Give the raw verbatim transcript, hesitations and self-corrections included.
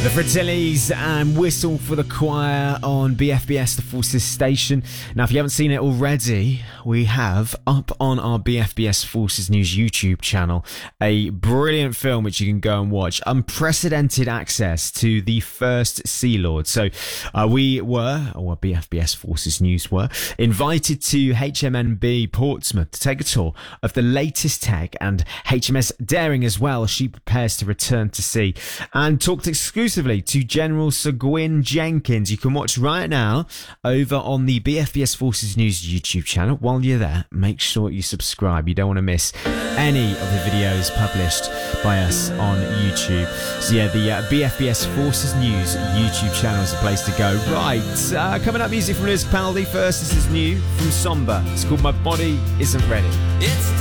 The Fratellis and Whistle for the Choir on B F B S The Forces station. Now, if you haven't seen it already, we have up on our B F B S Forces News YouTube channel a brilliant film which you can go and watch. Unprecedented access to the first Sea Lord. So uh, we were, or B F B S Forces News were, invited to H M N B Portsmouth to take a tour of the latest tech, and H M S Daring as well. She prepares to return to sea, and talked exclusively to General Sir Gwyn Jenkins. You can watch right now over on the B F B S Forces News YouTube channel. While you're there, make sure you subscribe. You don't want to miss any of the videos published by us on YouTube. So yeah, the uh, B F B S Forces News YouTube channel is the place to go. Right, uh, coming up, music from Lewis Capaldi. First, this is new from Somber. It's called My Body Isn't Ready. It's